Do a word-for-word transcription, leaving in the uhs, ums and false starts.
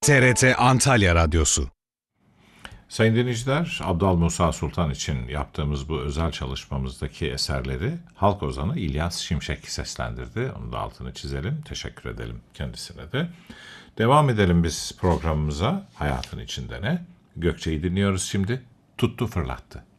T R T Antalya Radyosu. Sayın dinleyiciler, Abdal Musa Sultan için yaptığımız bu özel çalışmamızdaki eserleri halk ozanı İlyas Şimşek seslendirdi. Onun da altını çizelim, teşekkür edelim kendisine de. Devam edelim biz programımıza. Hayatın içinde ne? Gökçe'yi dinliyoruz şimdi. Tuttu fırlattı.